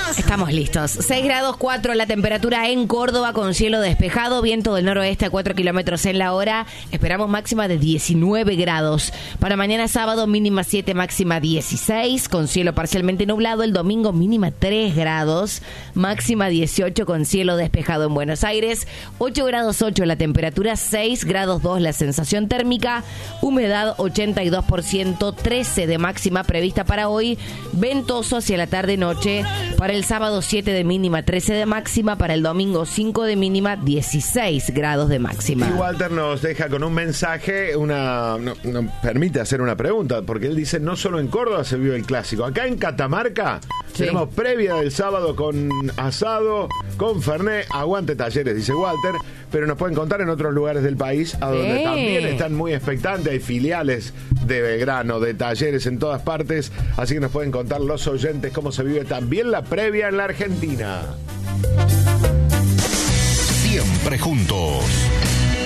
Estamos listos. 6 grados 4 la temperatura en Córdoba con cielo despejado, viento del noroeste a 4 kilómetros en la hora. Esperamos máxima de 19 grados. Para mañana sábado mínima 7, máxima 16 con cielo parcialmente nublado. El domingo mínima 3 grados, máxima 18 con cielo despejado en Buenos Aires. 8 grados 8 la temperatura, 6 grados 2 la sensación térmica, humedad 82%, 13 de máxima prevista para hoy. Ventoso hacia la tarde-noche. Para el sábado 7 de mínima, 13 de máxima. Para el domingo 5 de mínima, 16 grados de máxima. Y Walter nos deja con un mensaje, nos permite hacer una pregunta, porque él dice, no solo en Córdoba se vive el clásico. Acá en Catamarca tenemos previa del sábado con asado, con fernet, aguante Talleres, dice Walter, pero nos pueden contar en otros lugares del país, a donde también están muy expectantes. Hay filiales de Belgrano, de Talleres en todas partes, así que nos pueden contar los oyentes cómo se vive también la previa en la Argentina. Siempre juntos.